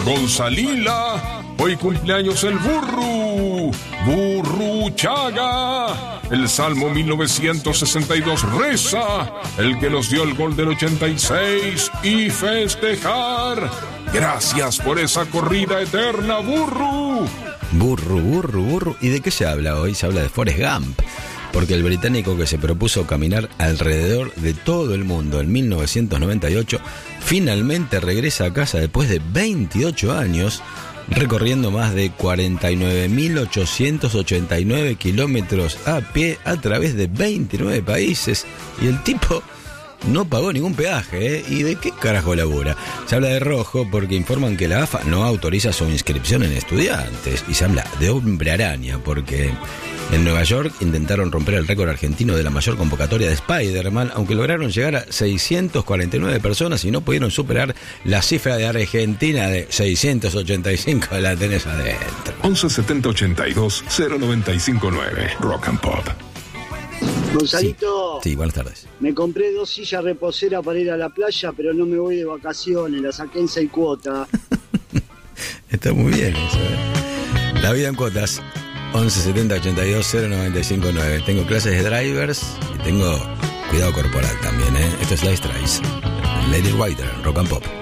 Gonzalila. Hoy cumpleaños el Burruchaga. El Salmo 1962 reza: el que nos dio el gol del 86 y festejar. Gracias por esa corrida eterna, Burru. Burru. ¿Y de qué se habla hoy? Se habla de Forrest Gump, porque el británico que se propuso caminar alrededor de todo el mundo en 1998 finalmente regresa a casa después de 28 años, recorriendo más de 49.889 kilómetros a pie a través de 29 países. Y el tipo no pagó ningún peaje, ¿eh? ¿Y de qué carajo labura? Se habla de rojo porque informan que la AFA no autoriza su inscripción en estudiantes. Y se habla de hombre araña porque en Nueva York intentaron romper el récord argentino de la mayor convocatoria de Spider-Man, aunque lograron llegar a 649 personas y no pudieron superar la cifra de Argentina de 685. La tenés adentro. 11 70 82 0959 Rock and Pop. Gonzalito, Sí, buenas tardes. me compré 2 sillas reposeras para ir a la playa, pero no me voy de vacaciones, las saqué en 6 cuotas. Está muy bien eso, ¿eh? La vida en cuotas. 11 70 82 0959. Tengo clases de drivers y tengo cuidado corporal también, ¿eh? Esto es Life Trace. Lady Whiter, Rock and Pop.